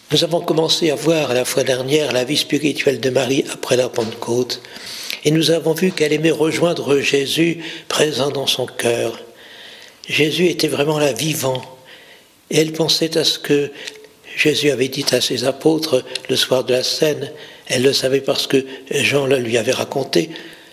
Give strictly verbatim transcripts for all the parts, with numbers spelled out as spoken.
Nous avons commencé à voir la fois dernière la vie spirituelle de Marie après la Pentecôte, et nous avons vu qu'elle aimait rejoindre Jésus présent dans son cœur. Jésus était vraiment là, vivant, et elle pensait à ce que Jésus avait dit à ses apôtres le soir de la scène. Elle le savait parce que Jean le lui avait raconté.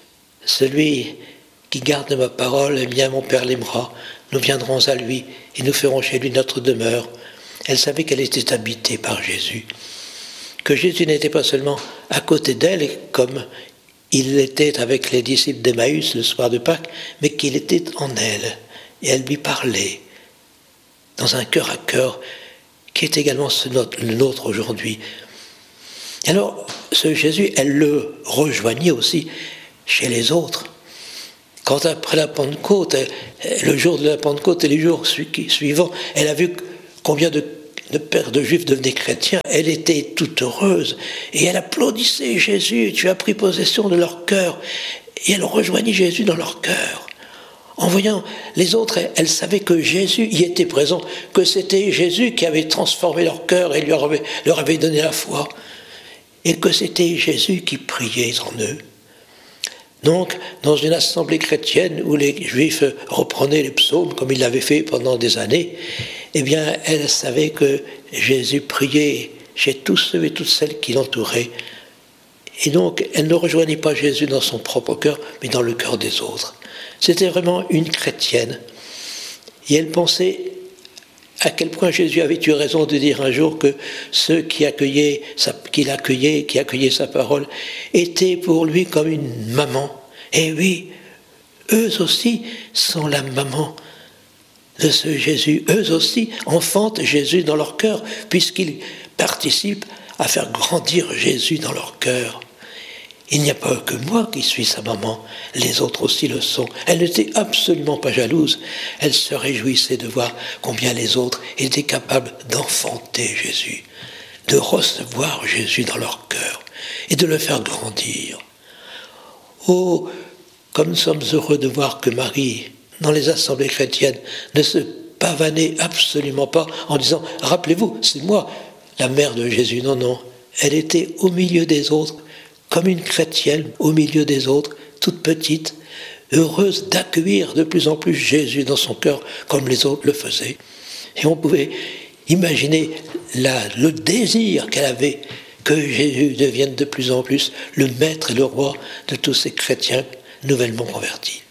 Celui qui garde ma parole, eh bien mon Père l'aimera. Nous viendrons à lui et nous ferons chez lui notre demeure. Elle savait qu'elle était habitée par Jésus, que Jésus n'était pas seulement à côté d'elle, comme il l'était avec les disciples d'Emmaüs le soir de Pâques, mais qu'il était en elle, et elle lui parlait, dans un cœur à cœur, qui est également le nôtre aujourd'hui. Alors, ce Jésus, elle le rejoignait aussi chez les autres. Quand après la Pentecôte, le jour de la Pentecôte et les jours suivants, elle a vu combien de, de pères de Juifs devenaient chrétiens, elle était toute heureuse et elle applaudissait Jésus. Tu as pris possession de leur cœur, et elle rejoignit Jésus dans leur cœur. En voyant les autres, elle savait que Jésus y était présent, que c'était Jésus qui avait transformé leur cœur et leur avait, leur avait donné la foi, et que c'était Jésus qui priait en eux. Donc, dans une assemblée chrétienne où les Juifs reprenaient les psaumes comme ils l'avaient fait pendant des années, eh bien, elle savait que Jésus priait chez tous ceux et toutes celles qui l'entouraient. Et donc, elle ne rejoignait pas Jésus dans son propre cœur, mais dans le cœur des autres. C'était vraiment une chrétienne. Et elle pensait à quel point Jésus avait eu raison de dire un jour que ceux qui accueillaient, sa, qui l'accueillaient, qui accueillaient sa parole, étaient pour lui comme une maman. Et oui, eux aussi sont la maman de ce Jésus. Eux aussi enfantent Jésus dans leur cœur, puisqu'ils participent à faire grandir Jésus dans leur cœur. Il n'y a pas que moi qui suis sa maman, les autres aussi le sont. Elle n'était absolument pas jalouse. Elle se réjouissait de voir combien les autres étaient capables d'enfanter Jésus, de recevoir Jésus dans leur cœur et de le faire grandir. Oh, comme nous sommes heureux de voir que Marie, dans les assemblées chrétiennes, ne se pavanait absolument pas en disant « Rappelez-vous, c'est moi, la mère de Jésus ». Non, non, elle était au milieu des autres, comme une chrétienne au milieu des autres, toute petite, heureuse d'accueillir de plus en plus Jésus dans son cœur, comme les autres le faisaient. Et on pouvait imaginer la, le désir qu'elle avait que Jésus devienne de plus en plus le maître et le roi de tous ces chrétiens nouvellement convertis.